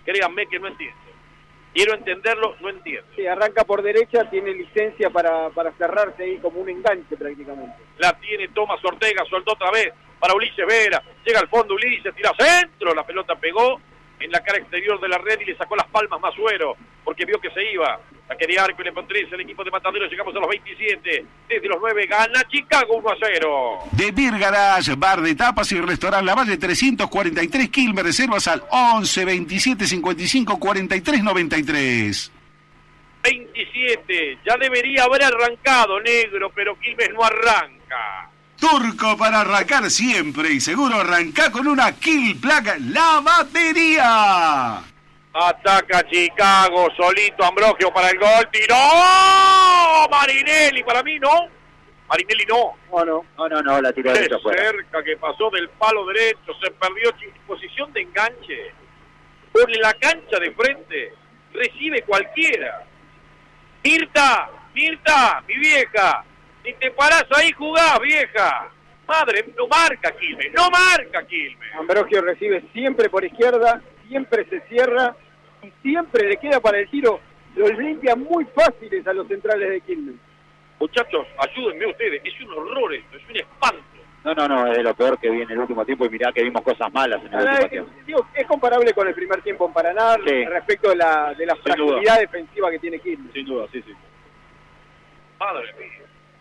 Créanme que no entiendo. Quiero entenderlo, no entiendo. Sí, arranca por derecha, tiene licencia para cerrarse ahí como un enganche prácticamente. La tiene Tomás Ortega, soltó otra vez para Ulises Vera. Llega al fondo Ulises, tira centro. La pelota pegó en la cara exterior de la red y le sacó las palmas Masuero, porque vio que se iba. La quería Arco y le pondría el equipo de Mataderos. Llegamos a los 27. Desde los 9 gana Chicago 1-0. De Beer Garage, bar de tapas y restaurante La Valle 343 Quilmes. Reservas al 11 27 55 43 93. 27. Ya debería haber arrancado, negro, pero Quilmes no arranca. Turco para arrancar siempre y seguro arranca con una Kill Placa, la batería. Ataca Chicago, solito Ambrogio para el gol, tiró Marinelli, para mí no. Marinelli no. No, la tiró derecha afuera. Cerca que pasó del palo derecho, se perdió posición de enganche. Pone la cancha de frente, recibe cualquiera. Mirta, mi vieja. Si te parás ahí, jugás, vieja. Madre, no marca Quilmes. Ambrogio recibe siempre por izquierda, siempre se cierra y siempre le queda para el tiro. Los limpia muy fáciles a los centrales de Quilmes. Muchachos, ayúdenme ustedes. Es un horror esto, es un espanto. No, es de lo peor que vi en el último tiempo y mirá que vimos cosas malas en el último tiempo. Digo, es comparable con el primer tiempo en Paraná, sí, respecto de la fragilidad defensiva que tiene Quilmes. Sin duda, sí. Madre mía.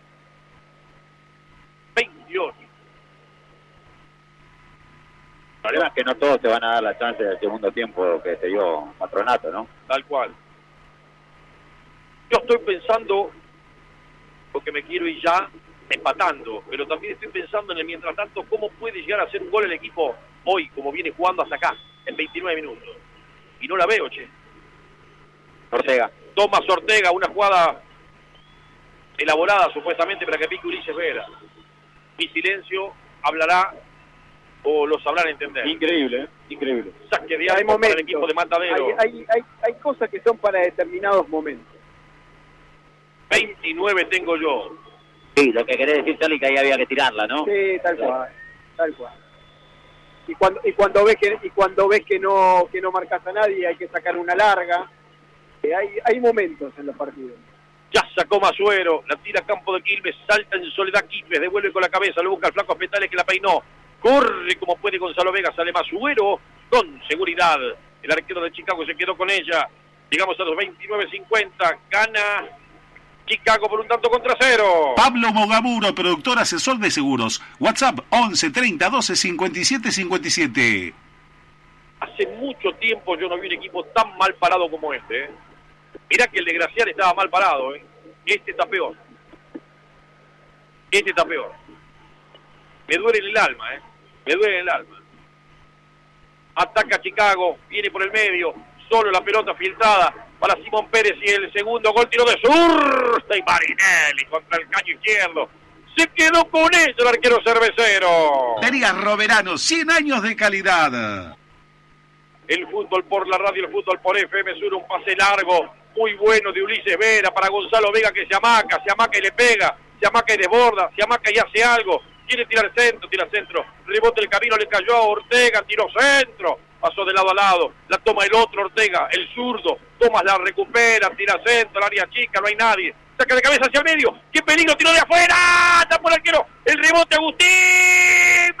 28. El problema es que no todos te van a dar la chance del segundo tiempo que te dio Patronato, ¿no? Tal cual. Yo estoy pensando, porque me quiero ir ya empatando, pero también estoy pensando en el mientras tanto cómo puede llegar a hacer un gol el equipo hoy, como viene jugando hasta acá, en 29 minutos. Y no la veo, che. Ortega. Tomás Ortega, una jugada elaborada supuestamente para que pique Ulises Vera. Mi silencio hablará o lo sabrán entender. Increíble. Saque de arco para el equipo de Matadero. Hay cosas que son para determinados momentos. 29 tengo yo. Sí, lo que querés decir, Charlie, que ahí había que tirarla, ¿no? Sí, tal cual. Y cuando ves que no marcas a nadie, hay que sacar una larga. Hay momentos en los partidos. Ya sacó Masuero, la tira a campo de Quilmes, salta en soledad Quilmes, devuelve con la cabeza, lo busca el flaco Petales que la peinó. Corre como puede Gonzalo Vega, sale Masuero con seguridad. El arquero de Chicago se quedó con ella. Llegamos a los 29:50, gana Chicago por un tanto contra cero. Pablo Mogamuro, productor asesor de seguros. WhatsApp 11 30 12 57 57. Hace mucho tiempo yo no vi un equipo tan mal parado como este, ¿eh? Mirá que el de Gracián estaba mal parado, ¿eh? Este está peor. Me duele en el alma, ¿eh? Ataca Chicago, viene por el medio, solo la pelota filtrada para Simón Pérez y el segundo gol, tiro de zurda y Marinelli contra el caño izquierdo. Se quedó con ello el arquero cervecero. Terías Roverano, 100 años de calidad. El fútbol por la radio, el fútbol por FM Sur, un pase largo, muy bueno de Ulises Vera para Gonzalo Vega que se amaca y le pega, se amaca y desborda, se amaca y hace algo, quiere tirar centro, rebote el camino, le cayó a Ortega, tiró centro, pasó de lado a lado, la toma el otro Ortega, el zurdo, Tomás la recupera, tira centro, área chica, no hay nadie, saca de cabeza hacia el medio, qué peligro, tiro de afuera, tapó el arquero, el rebote Agustín,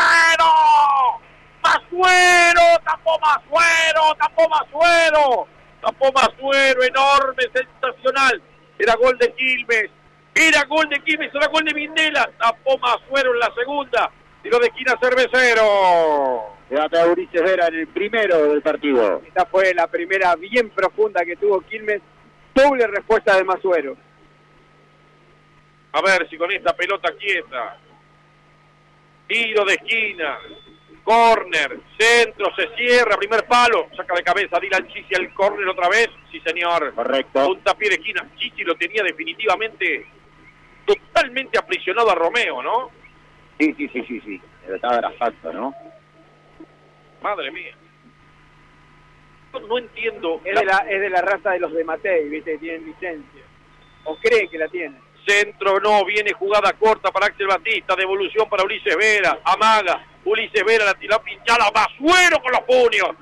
tapó Masuero, enorme, sensacional, era gol de Quilmes, era gol de Mindela, tapó Masuero en la segunda, tiro de esquina cervecero. Levanta a Ulises Vera en el primero del partido. Esta fue la primera bien profunda que tuvo Quilmes, doble respuesta de Masuero. A ver si con esta pelota quieta, tiro de esquina, córner, centro, se cierra, primer palo, saca de cabeza Dylan Chichi al córner otra vez, sí señor. Correcto. Puntapié de esquina, Chichi lo tenía definitivamente totalmente aprisionado a Romeo, ¿no? Sí. El estado era falso, ¿no? Madre mía. No entiendo. Es de la raza de los de Matei, ¿viste? Tienen licencia. O creen que la tienen. Centro no, viene jugada corta para Axel Batista, devolución para Ulises Vera, amaga, Ulises Vera la tiró pinchada, Masuero con los puños,